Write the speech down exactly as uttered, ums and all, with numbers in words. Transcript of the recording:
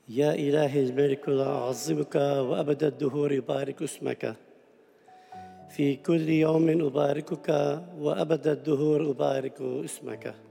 يا إلهي الملك أعظمك وأبد الدهور يبارك اسمك. في كل يوم أباركك وأبد الدهور أبارك اسمك.